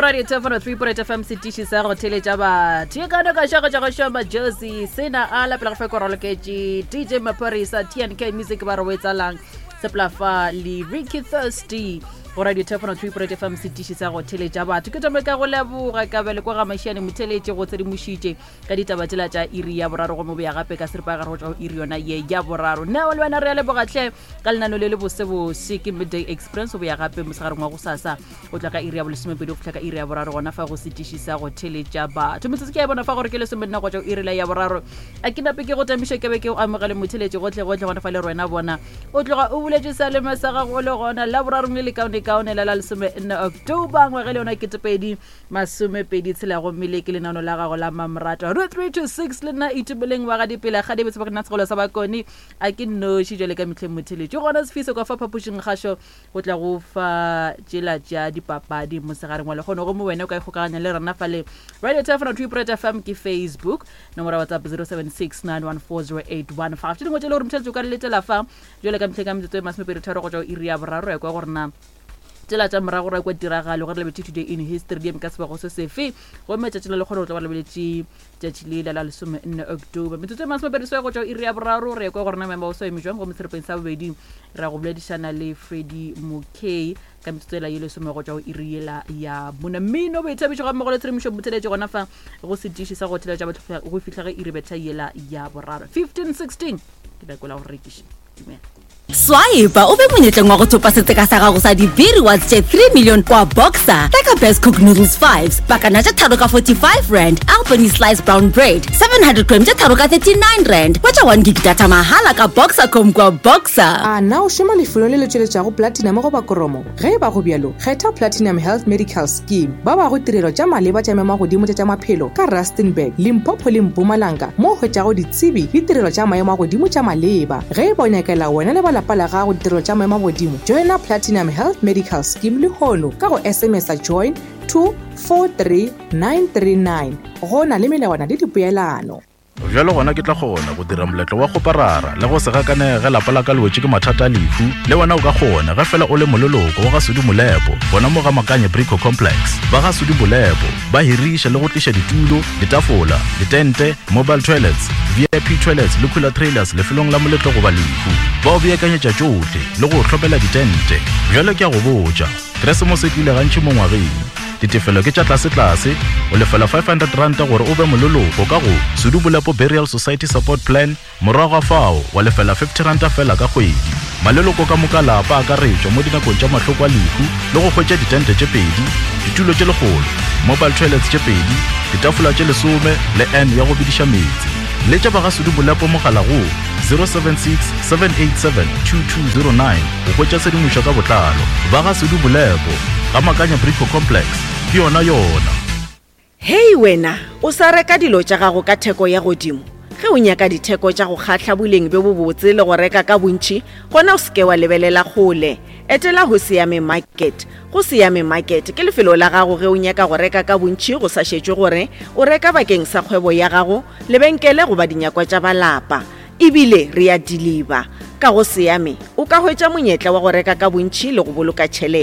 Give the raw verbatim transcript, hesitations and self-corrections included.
Radio Telephone three point F M sitishi sa go theletša batho ka no ka shago tša go shoma Josie sena a la pela go fekora loketše D J Maphorisa T N K Music ba re wetsalang seplafa le Ricky Thirsty go Radio Telephone three point F M sitishi sa go theletša batho ke tome ka go leboga ka bele kwa ga mashane motheletše go tse di mošitše ka ditaba tšela tša iri ya boraro go mo bea gape ka seripa ga go tšwa iri yona ye ya boraro na le bana re le bogatle ka lenano le le bosebose ke Midday Express o bea gape mosegareng wa go sasa o tla ka iri ya bolesomepedi o fihla ka iri ya boraro gona fa go sitishi sa go theletša batho metsotso ke a bona fa gore ke lesomenne go tšwa iri la ya boraro a ke nape ke go tamiša ke be ke o amogele motheletše gotlhe gotlhe gona fa le rona bona o tloga o buletše sa le masaga go le gona la boraro le le kaone kaone la la lesome nne October ngwa ge le yona ke tepedi masomepedi tshela go mmele ke lenano la gago la mamrato ro three to six le nna itebeleng wa ga dipela ga dibetse ba ke nna tsegolo sa bakoni a ke noši jale ka mitlhe motheletše gona se fiso ka fa phapušing kgašo go tla go fa tšela tša dipapadi mosegareng wa le kgone go mo wena o ka ikgokaganya le rena fa le Radio Telephone three point F M ke Facebook nomoro ya WhatsApp zero seven six nine one four zero eight one five tšedingwe tšele gore motheletše o ka le letela fa jale ka mitlhe ka metsotso e masomepedi tharo go tšwa iri ya boraro ya kwa gorena tšela tša morago ra kwa tiragalo gore lebetse today in history di ka se ba go se sefe go metšatši le kgone go tla ba lebetse tšatši le la lesome nne October metsotso e masomepedi go tšwa iri ya boraro re kwa gorena memba o so emejwang go moserepeng sa bobedi ra go boledišana le Freddie Mokay ka metsotso e la ye lesome go tšwa iri ela ya bona mmino bo ithabišo ga mmogo le tshedimošo motheletše gona fa go setiši sa go theletša batho go fihla ge iri betha yela ya boraro fifteen sixteen ke dakola go rekiša dumela Swipe ube monyetleng wa go thopa seteka sa gago sa dibiri wa tse three million kwa Boxer like a best cook noodles fives bakana tša tharo ka forty-five rand Albany sliced brown bread seven hundred grams tša tharo ka thirty-nine rand wa tša one gig data mahala ka Boxer com kwa Boxer a na o šoma lefelo le le tšweletšago platinum go ba koromo ge ba go bjalo kgetha Platinum Health Medical Scheme ba ba go tirelo tša maleba tša mema godimo tša maphelo ka Rustenburg Limpopo le Mpumalanga mo hwetšago ditsebi di tirelo tša maemo godimo tša maleba ge ba nyakela wena le ba pala ga go tirelo tša maemo godimo joina Platinum Health Medical Scheme le hono ka go S M S a join two four three nine three nine gona le melawana le dipeelano bjalo gona ke tla kgona go dira moletlo wa go parara le go se gakanege lapa la ka lewetše ke mathata a lefu le wena o ka kgona ge fela o le mololoko wa ga Sudi Molepo bona mo ga Makanye Brico Complex ba ga Sudi Molepo ba hiriša le go tliša ditulo ditafola ditente mobile toilets V I P toilets le cooler trailers lefelong la moletlo go ba lefu ba o beakanyetša tšohle le go hlopela ditente bjalo ke a go botša Keresemose ke ile gantši mo ngwageng ditefelo ke tša tlase-tlase o lefela five hundred rand gore o be mololoko ka go Sudi Molepo Burial Society Support Plan morago ga fao wa lefela fifty rand fela ka kgwedi maleloko ka moka lapa a ka retšwa mo dinakong tša mahloko a lehu le go hwetša ditente tše pedi ditulo tše lekgolo mobile toilets tše pedi ditafola tše lesome le n ya go bediša metsi le tša ba ga Sudi Molepo mogala go zero seven six seven eight seven two two zero nine go hwetša sedimošo ka botlalo ba ga Sudi Molepo ga Makanye Brico Complex ke yona yona. Hei wena o sa reka dilo tša gago ka theko ya godimo ge o nyaka ditheko tša go kgatla boleng be bo botse le go reka ka bontši gona o seke wa lebelela kgole etela go Siame Market go Siame Market ke lefelo la gago ge o nyaka go reka ka bontši go sa šetšwe gore o reka bakeng sa kgwebo ya gago lebenkele go ba dinyakwa tša balapa ebile re a deliver ka go Siame o ka hwetša monyetla wa go reka ka bontši le go boloka tšhelete